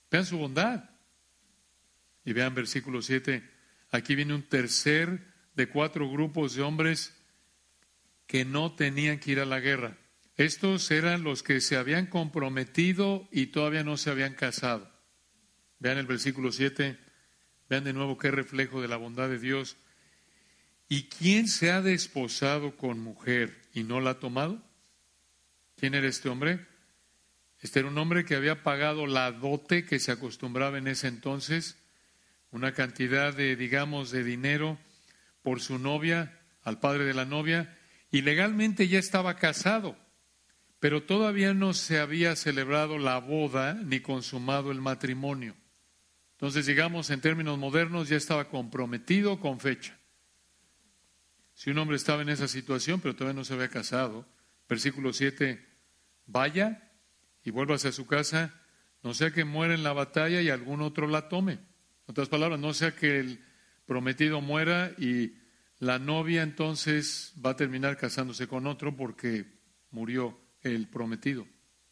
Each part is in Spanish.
Vean su bondad. Y vean versículo 7. Aquí viene un tercer de 4 grupos de hombres que no tenían que ir a la guerra. Estos eran los que se habían comprometido y todavía no se habían casado. Vean el versículo 7. Vean de nuevo qué reflejo de la bondad de Dios. ¿Y quién se ha desposado con mujer y no la ha tomado? ¿Quién era este hombre? Este era un hombre que había pagado la dote que se acostumbraba en ese entonces, una cantidad de, digamos, de dinero por su novia, al padre de la novia, y legalmente ya estaba casado, pero todavía no se había celebrado la boda ni consumado el matrimonio. Entonces, digamos, en términos modernos, ya estaba comprometido con fecha. Si un hombre estaba en esa situación, pero todavía no se había casado, versículo 7, vaya y vuélvase a su casa, no sea que muera en la batalla y algún otro la tome. En otras palabras, no sea que el prometido muera y la novia entonces va a terminar casándose con otro porque murió el prometido.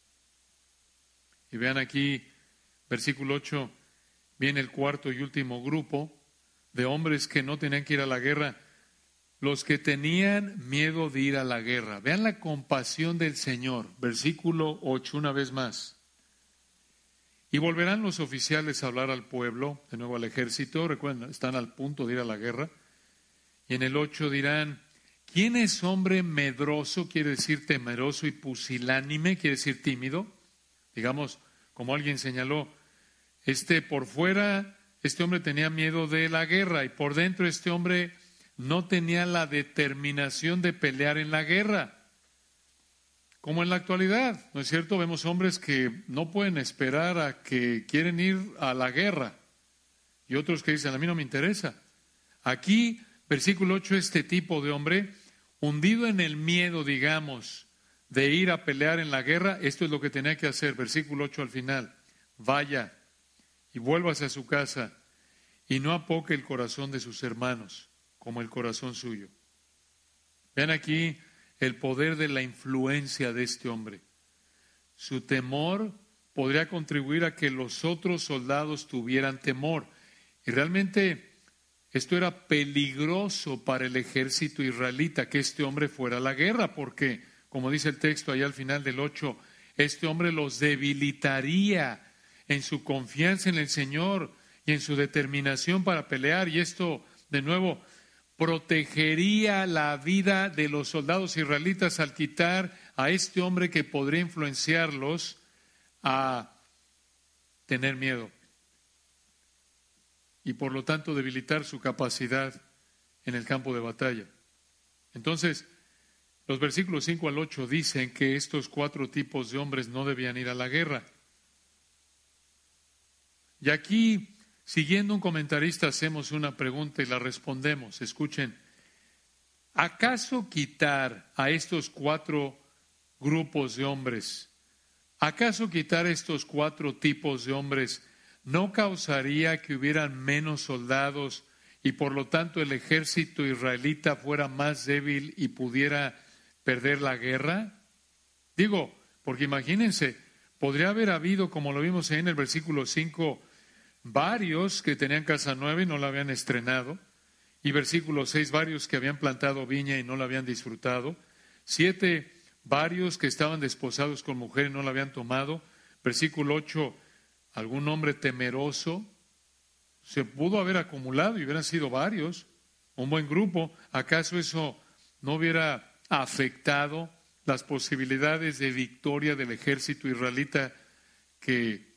Y vean aquí, versículo 8, viene el cuarto y último grupo de hombres que no tenían que ir a la guerra, los que tenían miedo de ir a la guerra. Vean la compasión del Señor, versículo 8 una vez más. Y volverán los oficiales a hablar al pueblo, de nuevo al ejército, recuerden, están al punto de ir a la guerra. Y en el 8 dirán, ¿quién es hombre medroso? Quiere decir temeroso, y pusilánime, quiere decir tímido. Digamos, como alguien señaló, por fuera, este hombre tenía miedo de la guerra, y por dentro este hombre no tenía la determinación de pelear en la guerra. Como en la actualidad, ¿no es cierto? Vemos hombres que no pueden esperar a que quieren ir a la guerra, y otros que dicen, a mí no me interesa. Aquí, versículo 8, este tipo de hombre, hundido en el miedo, digamos, de ir a pelear en la guerra, esto es lo que tenía que hacer, versículo 8 al final, vaya y vuélvase a su casa y no apoque el corazón de sus hermanos como el corazón suyo. Vean aquí el poder de la influencia de este hombre. Su temor podría contribuir a que los otros soldados tuvieran temor. Y realmente esto era peligroso para el ejército israelita, que este hombre fuera a la guerra, porque, como dice el texto allá al final del 8, este hombre los debilitaría en su confianza en el Señor y en su determinación para pelear. Y esto, de nuevo, protegería la vida de los soldados israelitas al quitar a este hombre que podría influenciarlos a tener miedo y por lo tanto debilitar su capacidad en el campo de batalla. Entonces, los versículos 5 al 8 dicen que estos 4 tipos de hombres no debían ir a la guerra. Y aquí, siguiendo un comentarista, hacemos una pregunta y la respondemos. Escuchen, ¿acaso quitar a estos 4 grupos de hombres, acaso quitar estos 4 tipos de hombres no causaría que hubieran menos soldados y por lo tanto el ejército israelita fuera más débil y pudiera perder la guerra? Digo, porque imagínense, podría haber habido, como lo vimos ahí en el versículo 5, varios que tenían casa nueva y no la habían estrenado, y versículo 6, varios que habían plantado viña y no la habían disfrutado, 7, varios que estaban desposados con mujer y no la habían tomado, versículo 8, algún hombre temeroso, se pudo haber acumulado y hubieran sido varios, un buen grupo. ¿Acaso eso no hubiera afectado las posibilidades de victoria del ejército israelita que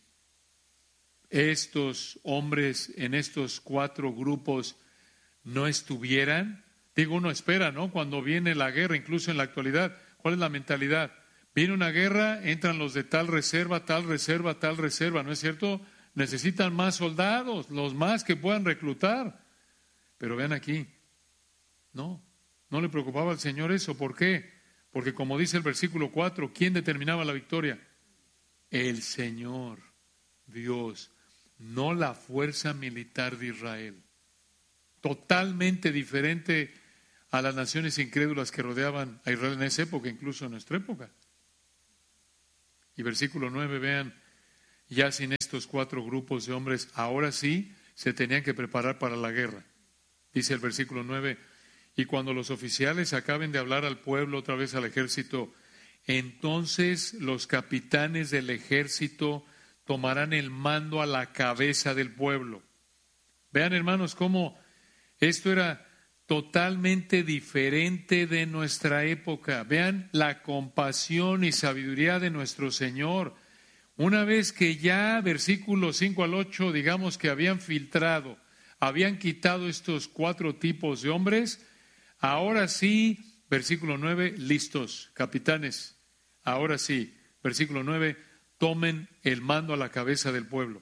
estos hombres en estos 4 grupos no estuvieran? Digo, uno espera, ¿no? Cuando viene la guerra, incluso en la actualidad, ¿cuál es la mentalidad? Viene una guerra, entran los de tal reserva, ¿no es cierto? Necesitan más soldados, los más que puedan reclutar. Pero vean aquí, no le preocupaba al Señor eso. ¿Por qué? Porque como dice el versículo 4, ¿quién determinaba la victoria? El Señor, Dios, no la fuerza militar de Israel. Totalmente diferente a las naciones incrédulas que rodeaban a Israel en esa época, incluso en nuestra época. Y versículo 9, vean, ya sin estos 4 grupos de hombres, ahora sí se tenían que preparar para la guerra. Dice el versículo 9, y cuando los oficiales acaben de hablar al pueblo, otra vez al ejército, entonces los capitanes del ejército tomarán el mando a la cabeza del pueblo. Vean, hermanos, cómo esto era totalmente diferente de nuestra época. Vean la compasión y sabiduría de nuestro Señor. Una vez que ya, versículos 5 al 8, digamos que habían filtrado, habían quitado estos 4 tipos de hombres, ahora sí, versículo 9, listos, capitanes, ahora sí, versículo 9, tomen el mando a la cabeza del pueblo.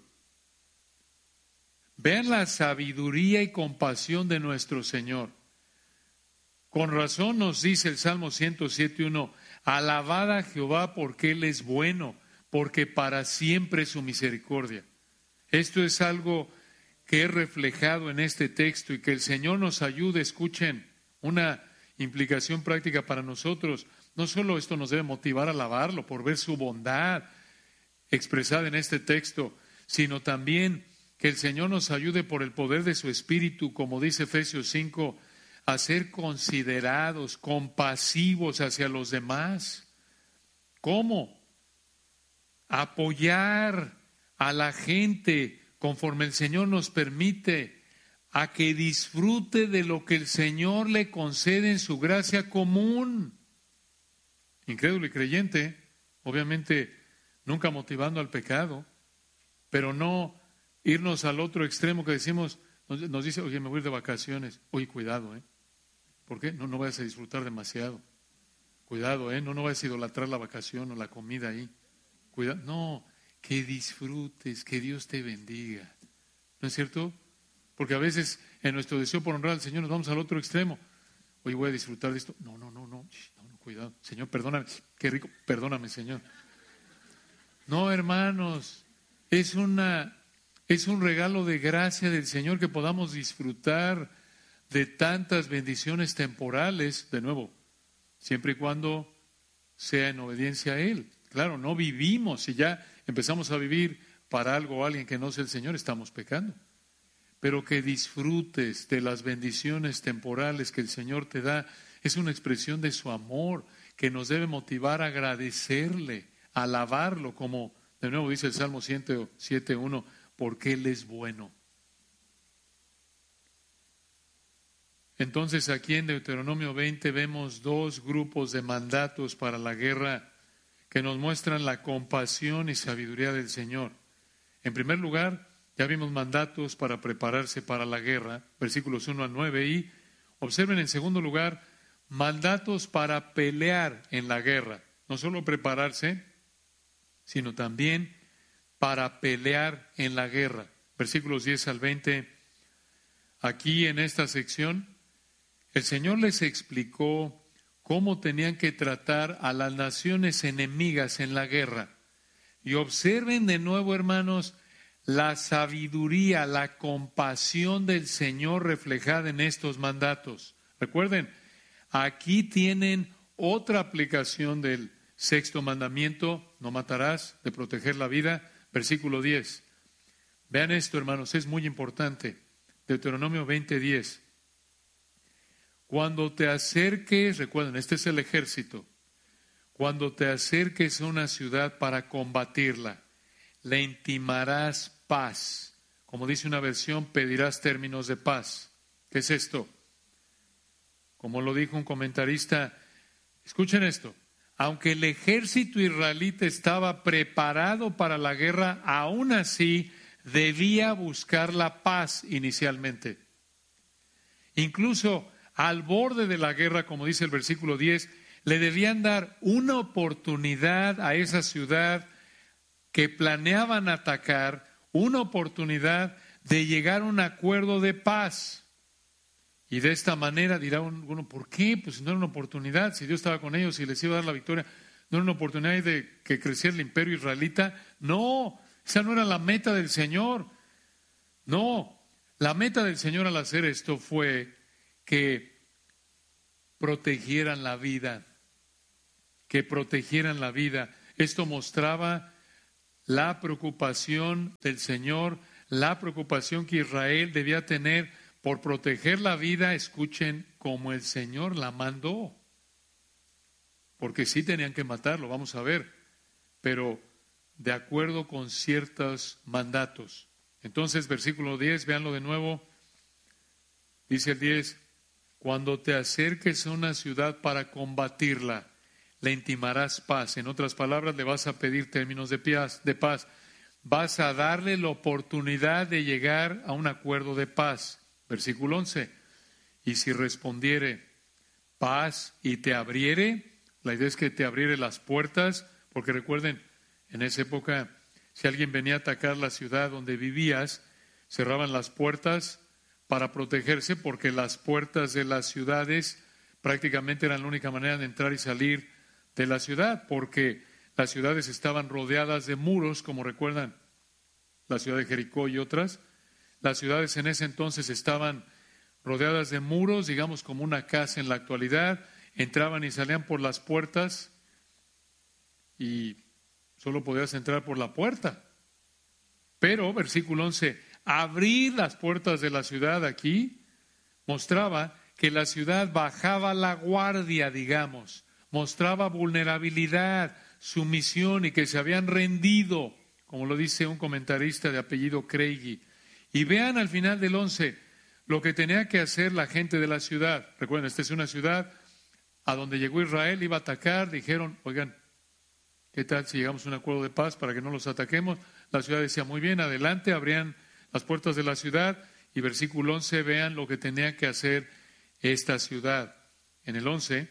Vean la sabiduría y compasión de nuestro Señor. Con razón nos dice el Salmo 107:1, alabad a Jehová porque Él es bueno, porque para siempre es su misericordia. Esto es algo que es reflejado en este texto y que el Señor nos ayude. Escuchen, una implicación práctica para nosotros. No solo esto nos debe motivar a alabarlo por ver su bondad expresada en este texto, sino también que el Señor nos ayude por el poder de su Espíritu, como dice Efesios 5, a ser considerados, compasivos hacia los demás. ¿Cómo? Apoyar a la gente conforme el Señor nos permite, a que disfrute de lo que el Señor le concede en su gracia común. Incrédulo y creyente, obviamente nunca motivando al pecado, pero no irnos al otro extremo que decimos, nos dice, oye, me voy a ir de vacaciones. Oye, cuidado, ¿por qué? No vayas a disfrutar demasiado. Cuidado, no vayas a idolatrar la vacación o la comida ahí. Cuidado, no, que disfrutes, que Dios te bendiga. ¿No es cierto? Porque a veces en nuestro deseo por honrar al Señor nos vamos al otro extremo. Oye, voy a disfrutar de esto. No, cuidado. Señor, perdóname. Qué rico, perdóname, Señor. No, hermanos, es un regalo de gracia del Señor que podamos disfrutar de tantas bendiciones temporales, de nuevo, siempre y cuando sea en obediencia a Él. Claro, no vivimos, si ya empezamos a vivir para algo o alguien que no sea el Señor, estamos pecando. Pero que disfrutes de las bendiciones temporales que el Señor te da, es una expresión de su amor que nos debe motivar a agradecerle, a alabarlo, como de nuevo dice el Salmo 107:1, porque Él es bueno. Entonces aquí en Deuteronomio 20 vemos 2 grupos de mandatos para la guerra que nos muestran la compasión y sabiduría del Señor. En primer lugar, ya vimos mandatos para prepararse para la guerra, versículos 1 al 9, y observen en segundo lugar, mandatos para pelear en la guerra. No solo prepararse, sino también para pelear en la guerra. Versículos 10 al 20, aquí en esta sección, el Señor les explicó cómo tenían que tratar a las naciones enemigas en la guerra. Y observen de nuevo, hermanos, la sabiduría, la compasión del Señor reflejada en estos mandatos. Recuerden, aquí tienen otra aplicación del 6º mandamiento, no matarás, de proteger la vida, versículo 10. Vean esto, hermanos, es muy importante. Deuteronomio 20:10. Cuando te acerques, recuerden, este es el ejército, cuando te acerques a una ciudad para combatirla, le intimarás paz. Como dice una versión, pedirás términos de paz. ¿Qué es esto? Como lo dijo un comentarista, escuchen esto, aunque el ejército israelita estaba preparado para la guerra, aún así debía buscar la paz inicialmente. Incluso al borde de la guerra, como dice el versículo 10, le debían dar una oportunidad a esa ciudad que planeaban atacar, una oportunidad de llegar a un acuerdo de paz. Y de esta manera dirá uno, ¿por qué? Pues no era una oportunidad, si Dios estaba con ellos y les iba a dar la victoria, no era una oportunidad de que creciera el imperio israelita. No, esa no era la meta del Señor. No, la meta del Señor al hacer esto fue que protegieran la vida, que protegieran la vida. Esto mostraba la preocupación del Señor, la preocupación que Israel debía tener por proteger la vida, escuchen, como el Señor la mandó. Porque sí tenían que matarlo, vamos a ver, pero de acuerdo con ciertos mandatos. Entonces, versículo 10, véanlo de nuevo, dice el 10, cuando te acerques a una ciudad para combatirla, le intimarás paz. En otras palabras, le vas a pedir términos de paz. Vas a darle la oportunidad de llegar a un acuerdo de paz. Versículo 11. Y si respondiere paz y te abriere, la idea es que te abriere las puertas, porque recuerden, en esa época, si alguien venía a atacar la ciudad donde vivías, cerraban las puertas para protegerse, porque las puertas de las ciudades prácticamente eran la única manera de entrar y salir de la ciudad, porque las ciudades estaban rodeadas de muros, como recuerdan, la ciudad de Jericó y otras. Las ciudades en ese entonces estaban rodeadas de muros, digamos como una casa en la actualidad. Entraban y salían por las puertas y solo podías entrar por la puerta. Pero, versículo 11, abrir las puertas de la ciudad aquí mostraba que la ciudad bajaba la guardia, digamos, mostraba vulnerabilidad, sumisión y que se habían rendido, como lo dice un comentarista de apellido Craigie. Y vean al final del 11 lo que tenía que hacer la gente de la ciudad. Recuerden, esta es una ciudad a donde llegó Israel, iba a atacar, dijeron, oigan, ¿qué tal si llegamos a un acuerdo de paz para que no los ataquemos? La ciudad decía, muy bien, adelante, abrían las puertas de la ciudad. Y versículo 11, vean lo que tenía que hacer esta ciudad. En el 11,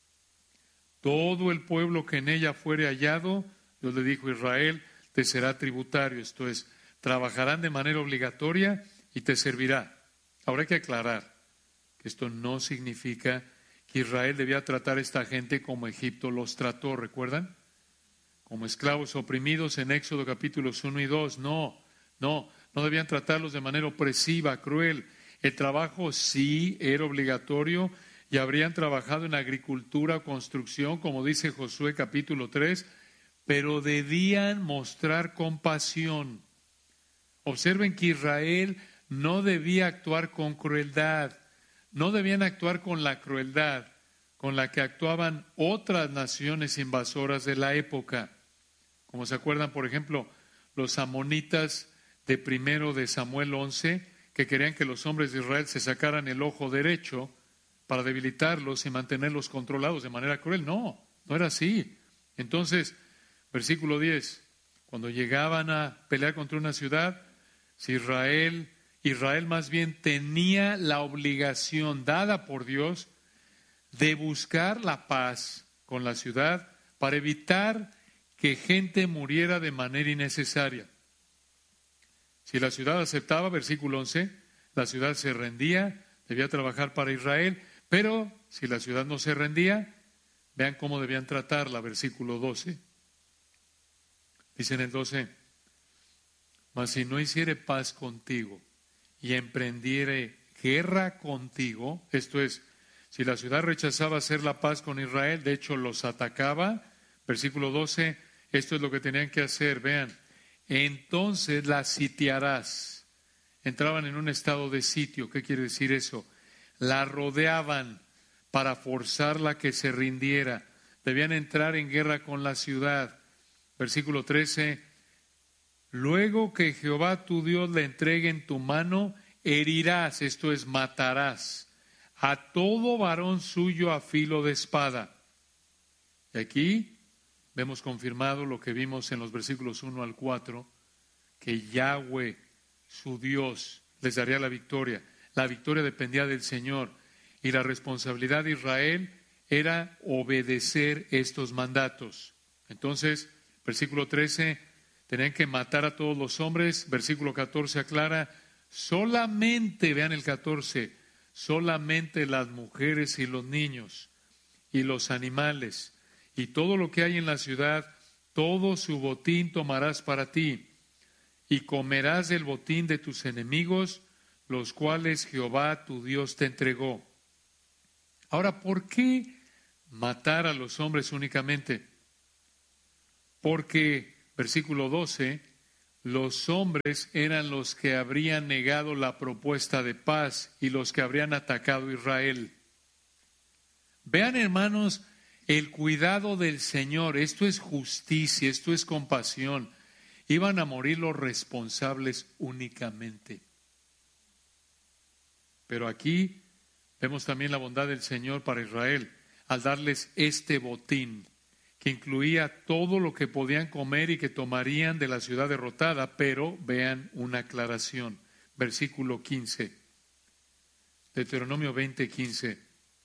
todo el pueblo que en ella fuere hallado, Dios le dijo a Israel, te será tributario, esto es, trabajarán de manera obligatoria y te servirá. Ahora hay que aclarar que esto no significa que Israel debía tratar a esta gente como Egipto los trató, ¿recuerdan? Como esclavos oprimidos en Éxodo capítulos 1 y 2. No debían tratarlos de manera opresiva, cruel. El trabajo sí era obligatorio y habrían trabajado en agricultura o construcción, como dice Josué capítulo 3, pero debían mostrar compasión. Observen que Israel no debía actuar con crueldad, no debían actuar con la crueldad con la que actuaban otras naciones invasoras de la época. Como se acuerdan, por ejemplo, los amonitas de 1 de Samuel 11, que querían que los hombres de Israel se sacaran el ojo derecho para debilitarlos y mantenerlos controlados de manera cruel. No era así. Entonces, versículo 10, cuando llegaban a pelear contra una ciudad, si Israel más bien tenía la obligación dada por Dios de buscar la paz con la ciudad para evitar que gente muriera de manera innecesaria. Si la ciudad aceptaba, versículo 11, la ciudad se rendía, debía trabajar para Israel, pero si la ciudad no se rendía, vean cómo debían tratarla, versículo 12. Dice en el 12, mas si no hiciere paz contigo y emprendiere guerra contigo, esto es, si la ciudad rechazaba hacer la paz con Israel, de hecho los atacaba, versículo 12, esto es lo que tenían que hacer, vean, entonces la sitiarás. Entraban en un estado de sitio, ¿qué quiere decir eso? La rodeaban para forzarla a que se rindiera, debían entrar en guerra con la ciudad. Versículo 13, luego que Jehová tu Dios la entregue en tu mano, herirás, esto es, matarás a todo varón suyo a filo de espada. Y aquí vemos confirmado lo que vimos en los versículos 1 al 4, que Yahweh, su Dios, les daría la victoria. La victoria dependía del Señor y la responsabilidad de Israel era obedecer estos mandatos. Entonces, versículo 13, tenían que matar a todos los hombres. Versículo 14 aclara, solamente, vean el 14, solamente las mujeres y los niños y los animales y todo lo que hay en la ciudad, todo su botín tomarás para ti y comerás del botín de tus enemigos, los cuales Jehová tu Dios te entregó. Ahora, ¿por qué matar a los hombres únicamente? Porque versículo 12, los hombres eran los que habrían negado la propuesta de paz y los que habrían atacado a Israel. Vean, hermanos, el cuidado del Señor. Esto es justicia, esto es compasión. Iban a morir los responsables únicamente. Pero aquí vemos también la bondad del Señor para Israel al darles este botín, que incluía todo lo que podían comer y que tomarían de la ciudad derrotada, pero vean una aclaración. Versículo 15, Deuteronomio 20:15.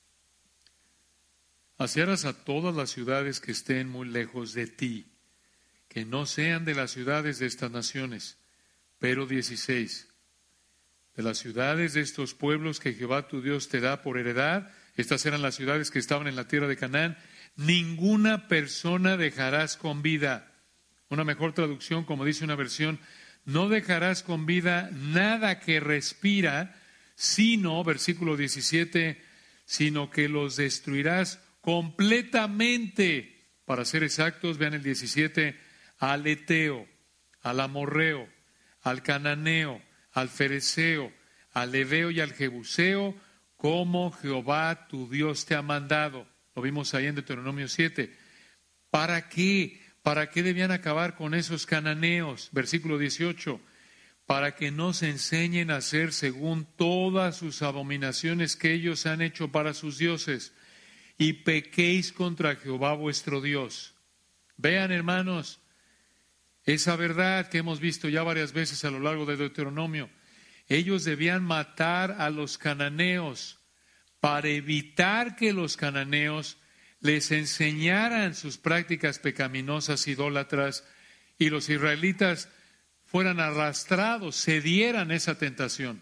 Asearás a todas las ciudades que estén muy lejos de ti, que no sean de las ciudades de estas naciones. Pero 16, de las ciudades de estos pueblos que Jehová tu Dios te da por heredad, estas eran las ciudades que estaban en la tierra de Canaán, ninguna persona dejarás con vida. Una mejor traducción, como dice una versión, no dejarás con vida nada que respira, sino, versículo 17, sino que los destruirás completamente. Para ser exactos, vean el 17, al Eteo, al Amorreo, al Cananeo, al Fereceo, al Heveo y al Jebuseo, como Jehová tu Dios te ha mandado. Lo vimos ahí en Deuteronomio 7. ¿Para qué? ¿Para qué debían acabar con esos cananeos? Versículo 18. Para que no se enseñen a hacer según todas sus abominaciones que ellos han hecho para sus dioses, y pequéis contra Jehová vuestro Dios. Vean, hermanos, esa verdad que hemos visto ya varias veces a lo largo de Deuteronomio. Ellos debían matar a los cananeos para evitar que los cananeos les enseñaran sus prácticas pecaminosas, idólatras, y los israelitas fueran arrastrados, cedieran esa tentación.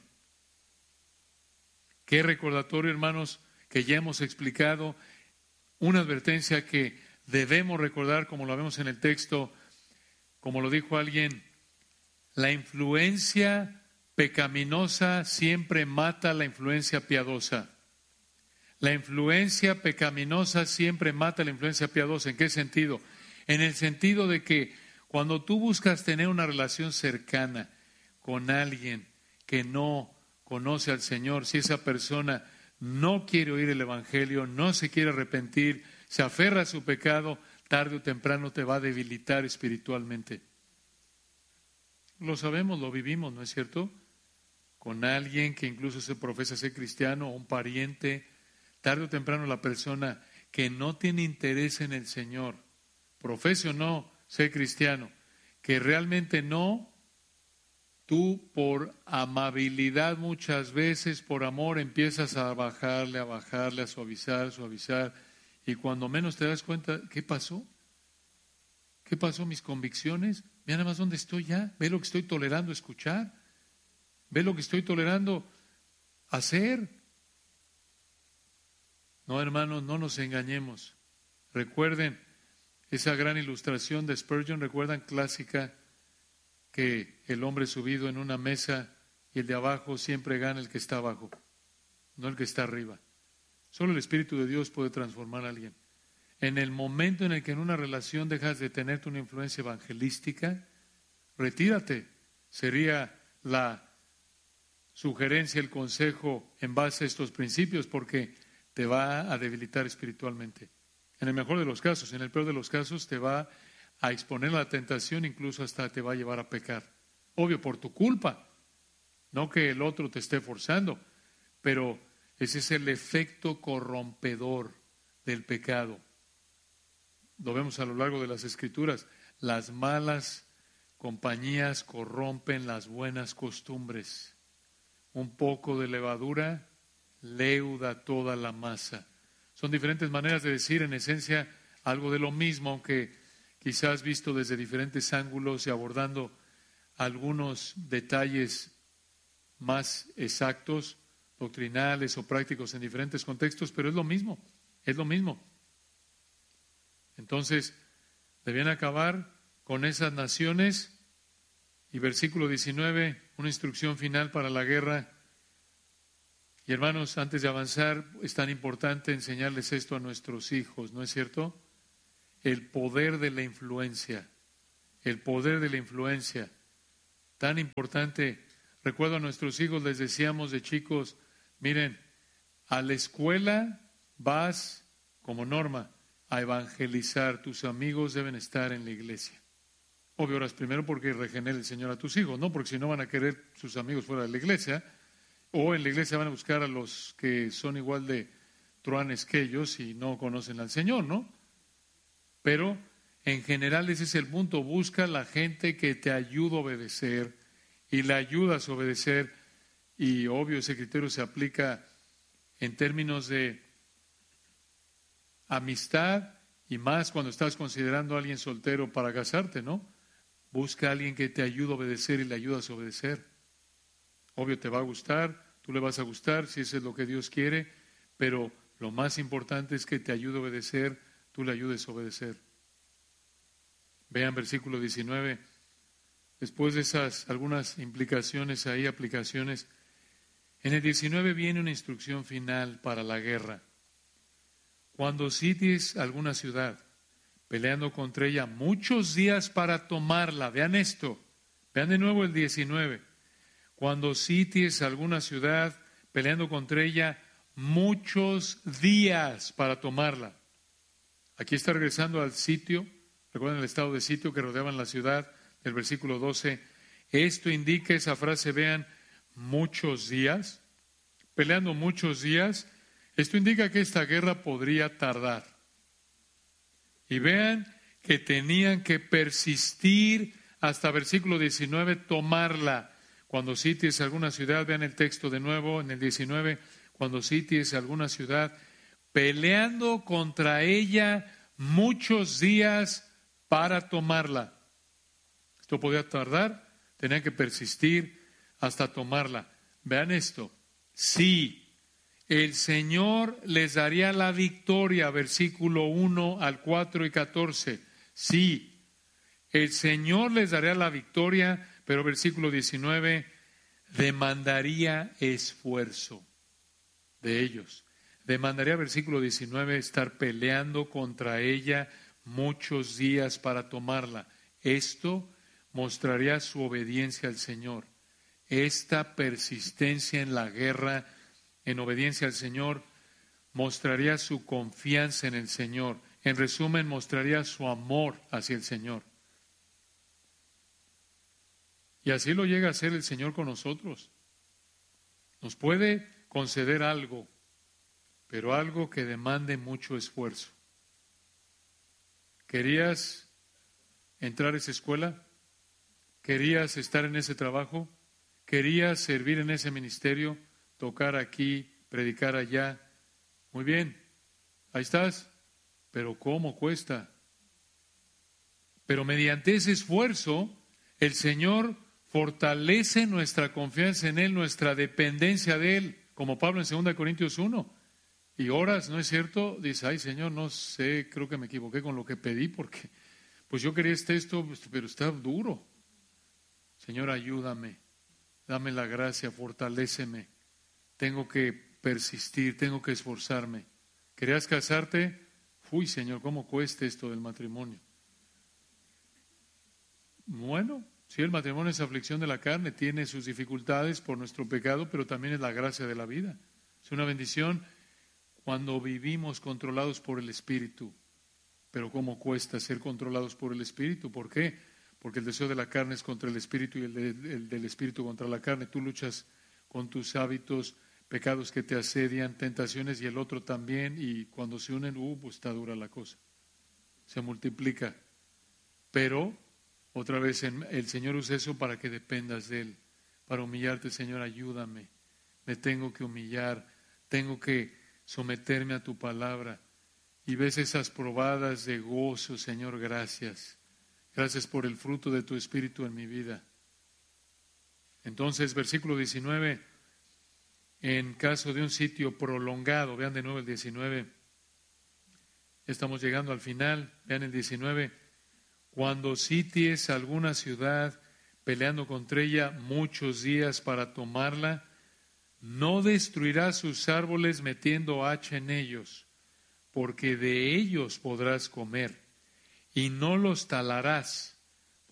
Qué recordatorio, hermanos, que ya hemos explicado, una advertencia que debemos recordar, como lo vemos en el texto, como lo dijo alguien, la influencia pecaminosa siempre mata la influencia piadosa. La influencia pecaminosa siempre mata la influencia piadosa. ¿En qué sentido? En el sentido de que cuando tú buscas tener una relación cercana con alguien que no conoce al Señor, si esa persona no quiere oír el Evangelio, no se quiere arrepentir, se aferra a su pecado, tarde o temprano te va a debilitar espiritualmente. Lo sabemos, lo vivimos, ¿no es cierto? Con alguien que incluso se profesa ser cristiano o un pariente, tarde o temprano la persona que no tiene interés en el Señor, profese o no ser cristiano, que realmente no, tú por amabilidad muchas veces, por amor, empiezas a bajarle, a suavizar, y cuando menos te das cuenta, ¿qué pasó? ¿Qué pasó? Mis convicciones. Mira nada más dónde estoy ya. Ve lo que estoy tolerando escuchar. Ve lo que estoy tolerando hacer. No, hermanos, no nos engañemos. Recuerden esa gran ilustración de Spurgeon, recuerdan, clásica, que el hombre subido en una mesa y el de abajo siempre gana el que está abajo, no el que está arriba. Solo el Espíritu de Dios puede transformar a alguien. En el momento en el que en una relación dejas de tenerte una influencia evangelística, retírate. Sería la sugerencia, el consejo en base a estos principios, porque te va a debilitar espiritualmente. En el mejor de los casos, en el peor de los casos, te va a exponer a la tentación, incluso hasta te va a llevar a pecar. Obvio, por tu culpa, no que el otro te esté forzando, pero ese es el efecto corrompedor del pecado. Lo vemos a lo largo de las Escrituras. Las malas compañías corrompen las buenas costumbres. Un poco de levadura leuda toda la masa. Son diferentes maneras de decir, en esencia, algo de lo mismo, aunque quizás visto desde diferentes ángulos y abordando algunos detalles más exactos, doctrinales o prácticos en diferentes contextos, pero es lo mismo, es lo mismo. Entonces, debían acabar con esas naciones. Y versículo 19, una instrucción final para la guerra. Y hermanos, antes de avanzar, es tan importante enseñarles esto a nuestros hijos, ¿no es cierto? El poder de la influencia. el poder de la influencia, tan importante. Recuerdo a nuestros hijos, les decíamos de chicos, miren, a la escuela vas como norma a evangelizar, tus amigos deben estar en la iglesia. Obvio, oras primero porque regenere el Señor a tus hijos, ¿no? Porque si no van a querer sus amigos fuera de la iglesia, o en la iglesia van a buscar a los que son igual de truanes que ellos y no conocen al Señor, ¿no? Pero en general ese es el punto, busca la gente que te ayuda a obedecer y le ayudas a obedecer, y obvio ese criterio se aplica en términos de amistad y más cuando estás considerando a alguien soltero para casarte, ¿no? Busca a alguien que te ayude a obedecer y le ayudas a obedecer. Obvio te va a gustar, tú le vas a gustar si eso es lo que Dios quiere, pero lo más importante es que te ayude a obedecer, tú le ayudes a obedecer. Vean versículo 19, después de esas algunas implicaciones ahí, aplicaciones, en el 19 viene una instrucción final para la guerra. Cuando sities alguna ciudad, peleando contra ella muchos días para tomarla, vean esto, vean de nuevo el 19, cuando sities alguna ciudad, peleando contra ella muchos días para tomarla. Aquí está regresando al sitio, recuerden el estado de sitio que rodeaban la ciudad, del versículo 12, esto indica esa frase, vean, muchos días, peleando muchos días, esto indica que esta guerra podría tardar. Y vean que tenían que persistir hasta versículo 19, tomarla. Cuando sities alguna ciudad, vean el texto de nuevo en el 19, cuando sities alguna ciudad, peleando contra ella muchos días para tomarla. Esto podía tardar, tenían que persistir hasta tomarla. Vean esto, sí, el Señor les daría la victoria, versículo 1 al 4 y 14. Sí, el Señor les daría la victoria, pero versículo 19, demandaría esfuerzo de ellos. Demandaría, versículo 19, estar peleando contra ella muchos días para tomarla. Esto mostraría su obediencia al Señor. Esta persistencia en la guerra, en obediencia al Señor, mostraría su confianza en el Señor. En resumen, mostraría su amor hacia el Señor. Y así lo llega a hacer el Señor con nosotros. Nos puede conceder algo, pero algo que demande mucho esfuerzo. ¿Querías entrar a esa escuela? ¿Querías estar en ese trabajo? ¿Querías servir en ese ministerio? Tocar aquí, predicar allá. Muy bien, ahí estás. Pero ¿cómo cuesta? Pero mediante ese esfuerzo, el Señor fortalece nuestra confianza en Él, nuestra dependencia de Él, como Pablo en 2 Corintios 1. Y oras, ¿no es cierto? Dice, ay Señor, no sé, creo que me equivoqué con lo que pedí porque pues yo quería esto, pero está duro. Señor, ayúdame, dame la gracia, fortaléceme. Tengo que persistir, tengo que esforzarme. ¿Querías casarte? Uy, Señor, ¿cómo cuesta esto del matrimonio? Bueno, sí, el matrimonio es aflicción de la carne, tiene sus dificultades por nuestro pecado, pero también es la gracia de la vida. Es una bendición cuando vivimos controlados por el Espíritu. Pero ¿cómo cuesta ser controlados por el Espíritu? ¿Por qué? Porque el deseo de la carne es contra el Espíritu y el del Espíritu contra la carne. Tú luchas con tus hábitos, pecados que te asedian, tentaciones y el otro también, y cuando se unen, pues está dura la cosa. Se multiplica. Pero, otra vez, el Señor usa eso para que dependas de Él, para humillarte. Señor, ayúdame, me tengo que humillar, tengo que someterme a tu palabra. Y ves esas probadas de gozo, Señor, gracias. Gracias por el fruto de tu Espíritu en mi vida. Entonces, versículo 19, en caso de un sitio prolongado, vean de nuevo el 19, estamos llegando al final, vean el 19, cuando sities alguna ciudad peleando contra ella muchos días para tomarla, no destruirás sus árboles metiendo hacha en ellos, porque de ellos podrás comer, y no los talarás,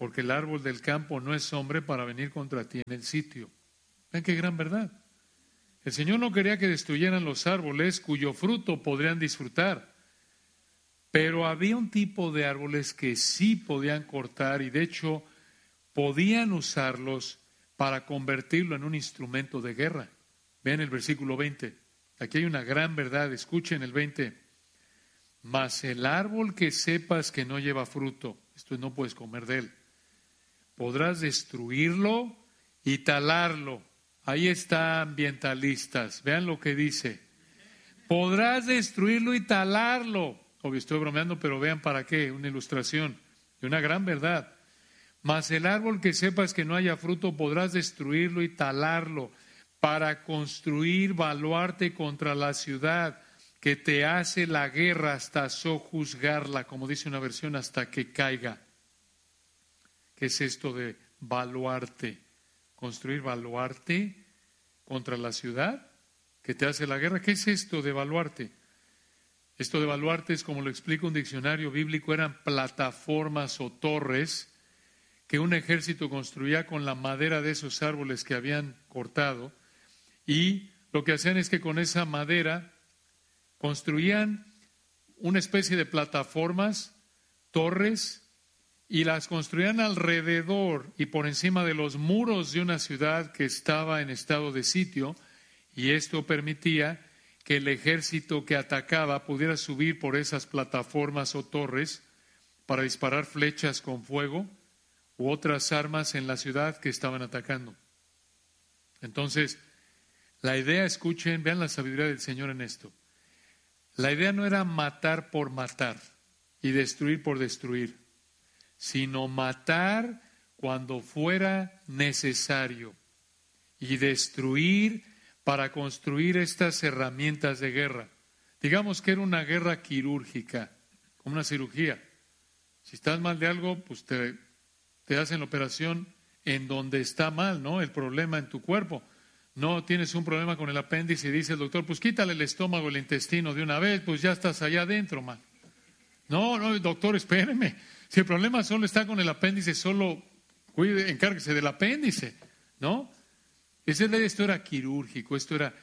porque el árbol del campo no es hombre para venir contra ti en el sitio. Vean qué gran verdad. El Señor no quería que destruyeran los árboles cuyo fruto podrían disfrutar, pero había un tipo de árboles que sí podían cortar y de hecho podían usarlos para convertirlo en un instrumento de guerra. Vean el versículo 20. Aquí hay una gran verdad. Escuchen el 20. Mas el árbol que sepas que no lleva fruto, esto no puedes comer de él, podrás destruirlo y talarlo. Ahí está, ambientalistas. Vean lo que dice. Podrás destruirlo y talarlo. Obvio, estoy bromeando, pero vean para qué. Una ilustración de una gran verdad. Mas el árbol que sepas que no haya fruto, podrás destruirlo y talarlo para construir baluarte contra la ciudad que te hace la guerra hasta sojuzgarla, como dice una versión, hasta que caiga. ¿Qué es esto de baluarte? Construir baluarte contra la ciudad que te hace la guerra. ¿Qué es esto de baluarte? Esto de baluarte es, como lo explica un diccionario bíblico, eran plataformas o torres que un ejército construía con la madera de esos árboles que habían cortado, y lo que hacían es que con esa madera construían una especie de plataformas, torres, y las construían alrededor y por encima de los muros de una ciudad que estaba en estado de sitio, y esto permitía que el ejército que atacaba pudiera subir por esas plataformas o torres para disparar flechas con fuego u otras armas en la ciudad que estaban atacando. Entonces, la idea, escuchen, vean la sabiduría del Señor en esto. La idea no era matar por matar y destruir por destruir, sino matar cuando fuera necesario y destruir para construir estas herramientas de guerra. Digamos que era una guerra quirúrgica, como una cirugía. Si estás mal de algo, pues te hacen la operación en donde está mal, ¿no? El problema en tu cuerpo. No tienes un problema con el apéndice y dice el doctor, pues quítale el estómago, el intestino de una vez, pues ya estás allá adentro, man. No, doctor, espéreme. Si el problema solo está con el apéndice, solo encárguese del apéndice, ¿no? Esto era quirúrgico, esto era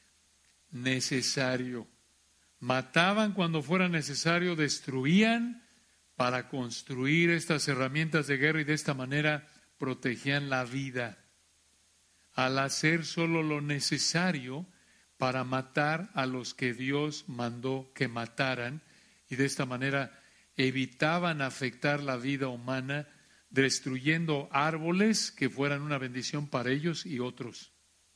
necesario. Mataban cuando fuera necesario, destruían para construir estas herramientas de guerra y de esta manera protegían la vida, al hacer solo lo necesario para matar a los que Dios mandó que mataran, y de esta manera evitaban afectar la vida humana, destruyendo árboles que fueran una bendición para ellos y otros.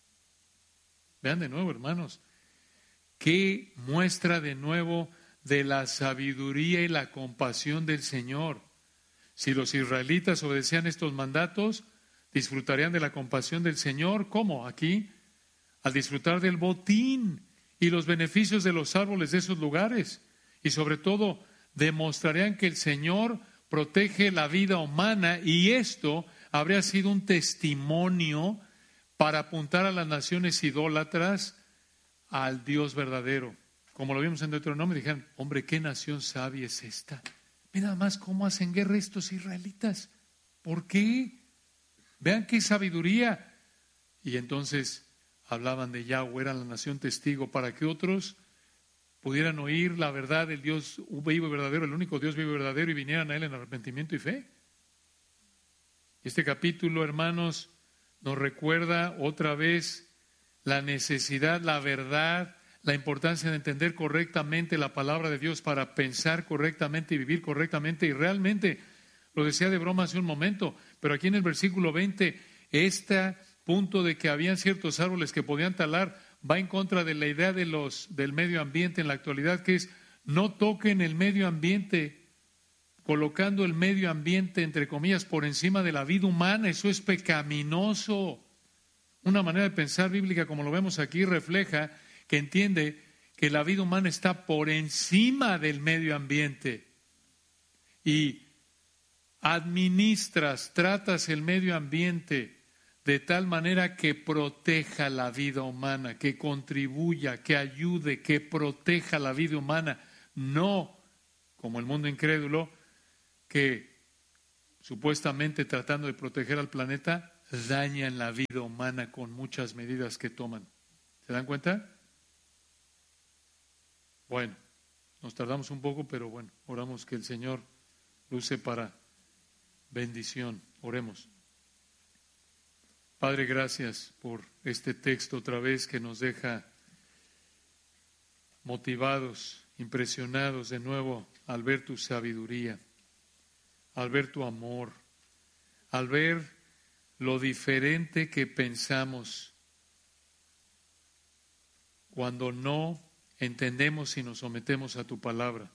Vean de nuevo, hermanos, qué muestra de nuevo de la sabiduría y la compasión del Señor. Si los israelitas obedecían estos mandatos, disfrutarían de la compasión del Señor. ¿Cómo? Aquí, al disfrutar del botín y los beneficios de los árboles de esos lugares. Y sobre todo, demostrarían que el Señor protege la vida humana, y esto habría sido un testimonio para apuntar a las naciones idólatras al Dios verdadero. Como lo vimos en Deuteronomio, dijeron, hombre, qué nación sabia es esta. Ve nada más cómo hacen guerra estos israelitas. ¿Por qué? Vean qué sabiduría. Y entonces hablaban de Yahweh, eran la nación testigo, para que otros pudieran oír la verdad del Dios vivo y verdadero, el único Dios vivo y verdadero, y vinieran a Él en arrepentimiento y fe. Este capítulo, hermanos, nos recuerda otra vez la necesidad, la verdad, la importancia de entender correctamente la palabra de Dios para pensar correctamente y vivir correctamente. Y realmente, lo decía de broma hace un momento, pero aquí en el versículo 20, este punto de que habían ciertos árboles que podían talar va en contra de la idea del medio ambiente en la actualidad, que es no toquen el medio ambiente, colocando el medio ambiente, entre comillas, por encima de la vida humana. Eso es pecaminoso. Una manera de pensar bíblica, como lo vemos aquí, refleja que entiende que la vida humana está por encima del medio ambiente y tratas el medio ambiente de tal manera que proteja la vida humana, que contribuya, que ayude, que proteja la vida humana, no como el mundo incrédulo, que supuestamente tratando de proteger al planeta, dañan la vida humana con muchas medidas que toman. ¿Se dan cuenta? Bueno, nos tardamos un poco, pero bueno, oramos que el Señor lo use para bendición. Oremos. Padre, gracias por este texto otra vez que nos deja motivados, impresionados de nuevo al ver tu sabiduría, al ver tu amor, al ver lo diferente que pensamos cuando no entendemos y nos sometemos a tu palabra.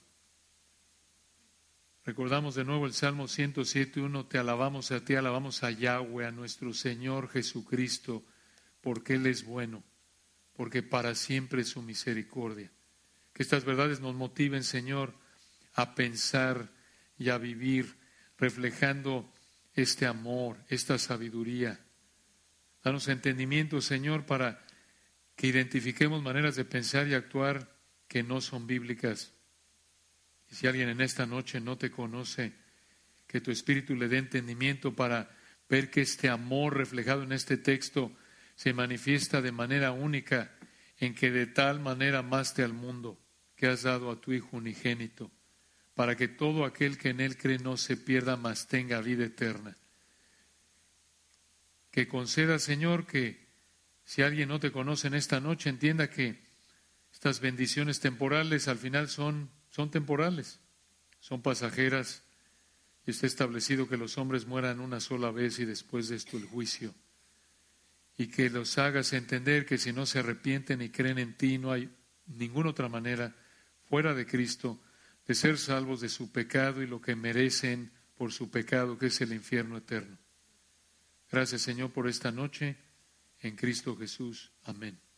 Recordamos de nuevo el Salmo 107:1, te alabamos a ti, alabamos a Yahweh, a nuestro Señor Jesucristo, porque Él es bueno, porque para siempre es su misericordia. Que estas verdades nos motiven, Señor, a pensar y a vivir reflejando este amor, esta sabiduría. Danos entendimiento, Señor, para que identifiquemos maneras de pensar y actuar que no son bíblicas. Y si alguien en esta noche no te conoce, que tu Espíritu le dé entendimiento para ver que este amor reflejado en este texto se manifiesta de manera única, en que de tal manera amaste al mundo, que has dado a tu Hijo unigénito, para que todo aquel que en Él cree no se pierda, mas tenga vida eterna. Que conceda, Señor, que si alguien no te conoce en esta noche, entienda que estas bendiciones temporales al final son temporales, son pasajeras, y está establecido que los hombres mueran una sola vez y después de esto el juicio. Y que los hagas entender que si no se arrepienten y creen en ti, no hay ninguna otra manera fuera de Cristo de ser salvos de su pecado y lo que merecen por su pecado, que es el infierno eterno. Gracias, Señor, por esta noche. En Cristo Jesús. Amén.